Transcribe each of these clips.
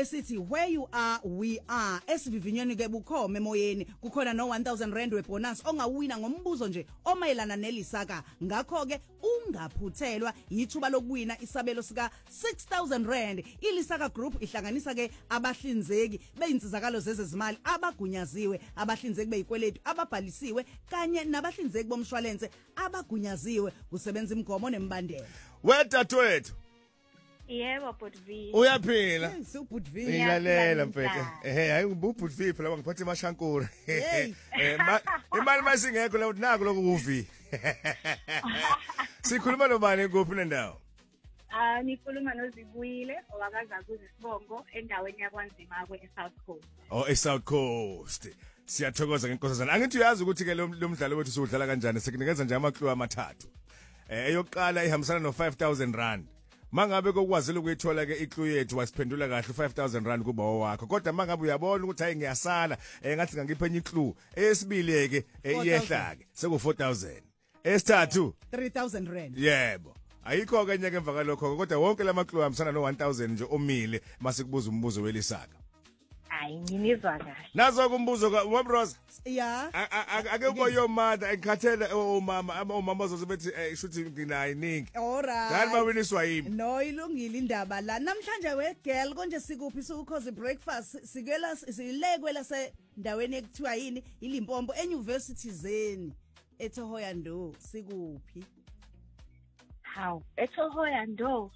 esithi where you are we are esivivinyweni ke bukhoma emoyeni kukhona no 1000 rand webonus ongawina ngombuzo nje omayelana nelisaka ngakho ke ungaphuthelwa yithuba lokuwina isabelo sika 6000 rand ilisaka group ihlanganisa ke abahlinzeki beyinsizakalo zezezimali abagunyaziwe abahlinzeki beyikweletu ababhalisiwe kanye nabahlinzeki bomshwalense abagunyaziwe kusebenza imigomo nemibandela wedadewethu Yebo Butvi. uyaphila Subutvi ngilalela mfethu hayi ubutvi phela ngiphathe emashankura imali masingekho la naku lokuvi sikhuluma nobani kuphi nendawo Ngikhuluma noZibuyile owakaza kuzisibongo endaweni yakwanzima eSouth Coast. eSouth Coast siyathokoza ngenkosazana angithi uyazi ukuthi ke lo mdlalo wethu siwudlala kanjani sikunikeza nje amaklu amathathu eyokuqala ihambisana no 5000 rand mangabe kokwazile ukuyithola ke iklu yethu wasiphendula kahle 5000 rand kuba wakho kodwa mangabe uyabona ukuthi hayi ngiyasala ngathi ngangiphe enye iklu eyesibili ke iyehla ke seku 4000 esithathu 3000 rand yebo ayikho ke nyeke emva kalokho kodwa wonke lamaklu ahambisana no 1000 nje omile masikubuza umbuzo welisaka Hayi nginizwa kahle. nazo kumbuzo ka Mabroza yeah ake uboyo mother ekhathele omama bazobethi shuthi nginayi ningi alright ngani bawiniswa yimi no ilungile indaba la namhlanje we girl konje sikuphi sukhoze breakfast sikela silekwe lase ndaweni ekuthiwa yini iLimpompo euniversity zeni eThohoya Ndo sikuphi Hawu eThohoya Ndo.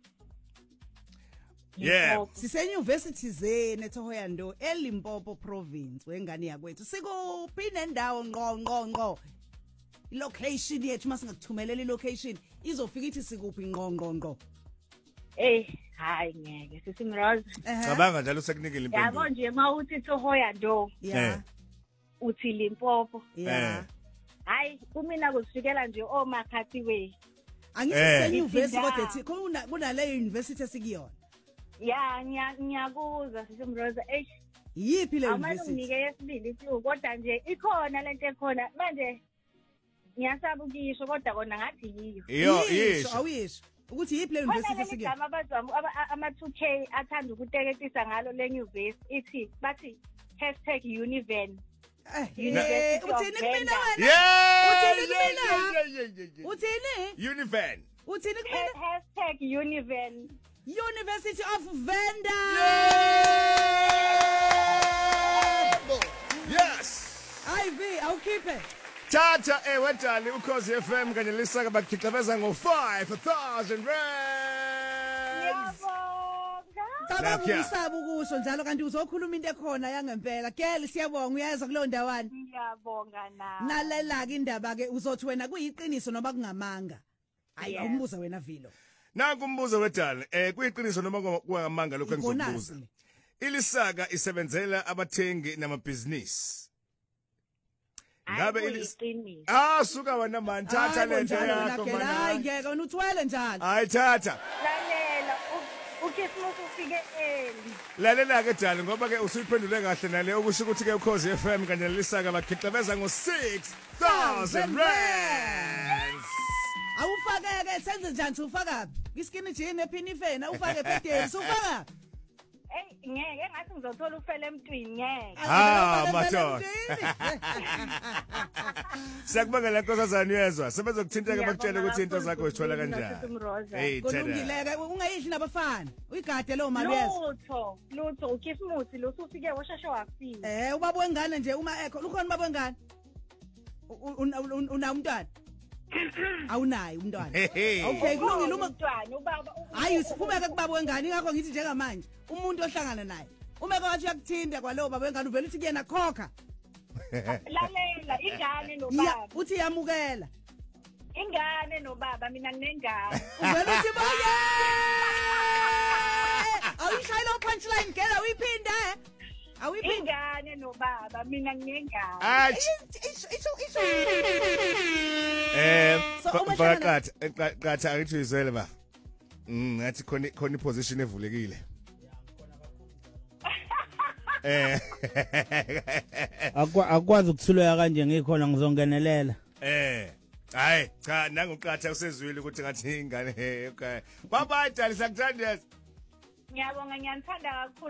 yeah sise university zeni eThohoya Ndo eLimpopo province wengane yakwethu sikuphi nendawo ngqo location yethu masingakuthumelela ilocation izofika ithi sikuphi ngqo Hayi ngeke sisimroza. cabanga njalo sekunikele Yabo impendulo nje mawuthi Thohoya Ndo yeah uthi Limpopo. yeah Hayi kumina kusifikela nje omakhathi we. angisise university kodwa ethi kunale university esikuyona Ya ngiyakuza sisimroza. yipi le Amanye university unike yesibili siyo kodwa nje ikhona lento ekhona manje ngiyasaba ukisho kodwa kona ngathi yiyo. yisho awuyisho ukuthi yipi le university esikuyona Igama abazwamu ama2K athanda ukuteketisa ngalo le nyuvesi ithi bathi #univen. uthini kumina wena yeah Uthini kumina? uthini Univan uthini kumina #univen. University of Venda yes IV awukhiphe Tata wedali ukhozi FM kanye lisaka bakhixabeza ngo5000 rand Yabonga. Cabanga ukusaba ukusho njalo kanti uzokhuluma into ekhona yangempela girl siyabonga uyeza kulo ndawani Ngiyabonga na. nalela ke indaba ke uzothi wena kuyiqiniso noma kungamanga ayi Yes. awumbuza wena Vilo Nanku umbuzo wedali kuyiqiniso noma kungamanga lokho engizokubuza Bonus. ilisaka isebenzela abathengi namabhizinisi ngabe iqiniso. suka wena man thatha lento yakho hayi man ngeke wena uthwele njalo hayi thatha Lalela uKismus ufike early. lalela ke dali ngoba ke usuyiphendule kahle nale okusho ukuthi ke ukhozi FM kanye nelisaka bakhixabeza ngo6000 rand awufake senze njani ufaka iskini jean ephini fena ufake pedeli ufaka Ngeke ngathi ngizothola ufele emntwini ngeke. madoda Siyakubongela nkosazana uyezwa sebezokuthinteka bakutshela ukuthi into zakho uzithola kanjani hey kulungileke ungayidli nabafana uyigade lo mali yezwa Lutho uKismus lo ufike washasha wafika. ubaba wengane nje uma ekho ukhona ubaba wengane una umntwana awunayo umntwana okay kulungile uma umntwana ubaba hayi siphumeke kubaba wengane ingakho ngithi njengamanje umuntu ohlangana naye uma kwathi uyakuthinta kwalowo baba wengane uvela uthi kuyena khokha lalela ingane nobaba uthi yamukela ingane nobaba mina nginengane uvela uthi boye awuyishayela punchline girl awuyiphinda ingane nobaba mina nginengane qatha akithi uyizwele ba ngathi khona iposition evulekile akwazi ukuthuleka kanje ngikhona ngizongenelela hayi cha nanguqatha usezwile ukuthi ngathi ingane okay bye bye dali sakuthanda ngiyabonga ngiyanithanda kakhulu